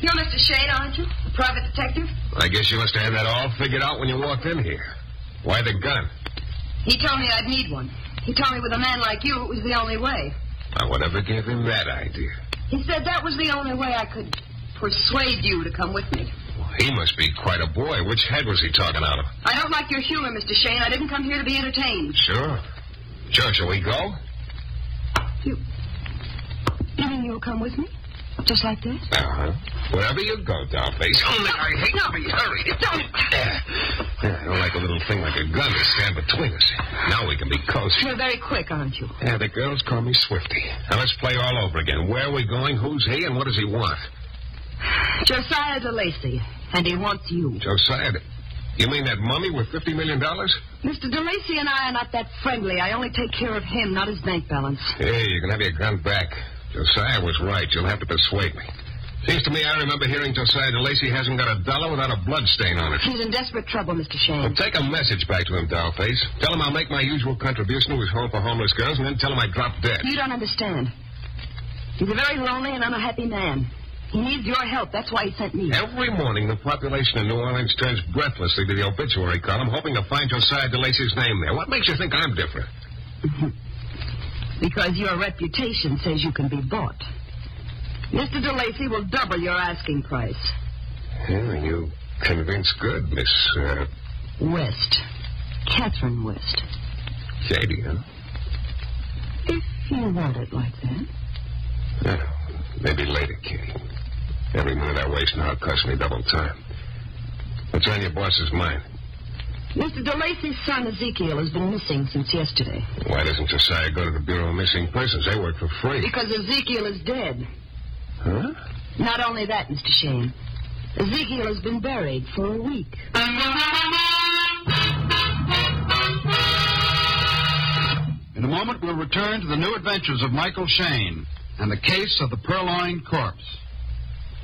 You're Mr. Shane, aren't you? The private detective? I guess you must have had that all figured out when you walked in here. Why the gun? He told me I'd need one. He told me with a man like you, it was the only way. Now, whatever gave him that idea? He said that was the only way I could persuade you to come with me. Well, he must be quite a boy. Which head was he talking out of? I don't like your humor, Mr. Shane. I didn't come here to be entertained. Sure. Sure, shall we go? You mean you'll come with me? Just like this? Uh-huh. Wherever you go, dollface. Only I hate to be hurried. Don't. I don't like a little thing like a gun to stand between us. Now we can be close. You're very quick, aren't you? Yeah, the girls call me Swifty. Now let's play all over again. Where are we going? Who's he? And what does he want? Josiah DeLacy, and he wants you. Josiah? You mean that mummy with $50 million? Mr. DeLacy and I are not that friendly. I only take care of him, not his bank balance. Hey, you can have your gun back. Josiah was right. You'll have to persuade me. Seems to me I remember hearing Josiah DeLacy hasn't got $1 without a blood stain on it. He's in desperate trouble, Mr. Shane. Well, take a message back to him, dollface. Tell him I'll make my usual contribution to his home for homeless girls, and then tell him I dropped dead. You don't understand. He's a very lonely and unhappy man. He needs your help. That's why he sent me. Every morning, the population in New Orleans turns breathlessly to the obituary column, hoping to find Josiah DeLacy's name there. What makes you think I'm different? Because your reputation says you can be bought. Mr. DeLacy will double your asking price. Yeah, you convinced good, Miss, West. Catherine West. Shady, huh? If you want it like that. Yeah, maybe later, Kitty. Every minute I waste now costs me double time. What's on your boss's mind? Mr. DeLacy's son, Ezekiel, has been missing since yesterday. Why doesn't Josiah go to the Bureau of Missing Persons? They work for free. Because Ezekiel is dead. Huh? Not only that, Mr. Shane. Ezekiel has been buried for a week. In a moment, we'll return to the new adventures of Michael Shane and the case of the Purloined Corpse.